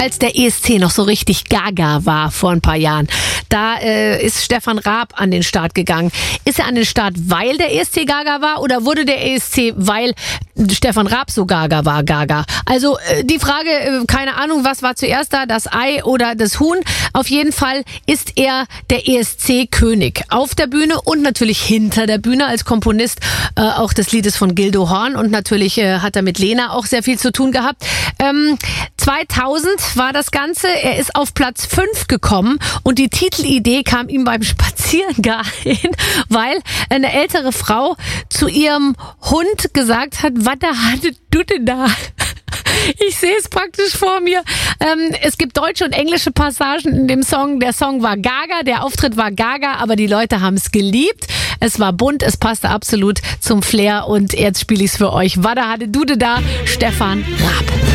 als der ESC noch so richtig gaga war vor ein paar Jahren. Da ist Stefan Raab an den Start gegangen. Ist er an den Start, weil der ESC gaga war, oder wurde der ESC, weil Stefan Raab so gaga war, gaga? Also die Frage, keine Ahnung, was war zuerst da, das Ei oder das Huhn? Auf jeden Fall ist er der ESC-König. Auf der Bühne und natürlich hinter der Bühne als Komponist auch des Liedes von Gildo Horn, und natürlich hat er mit Lena auch sehr viel zu tun gehabt. 2000 war das Ganze. Er ist auf Platz 5 gekommen und die Titelidee kam ihm beim Spazierengehen, weil eine ältere Frau zu ihrem Hund gesagt hat, was da hattet du denn da? Ich sehe es praktisch vor mir. Es gibt deutsche und englische Passagen in dem Song. Der Song war gaga, der Auftritt war gaga, aber die Leute haben es geliebt. Es war bunt, es passte absolut zum Flair, und jetzt spiele ich es für euch. Wada hatte Dude da, Stefan Raab.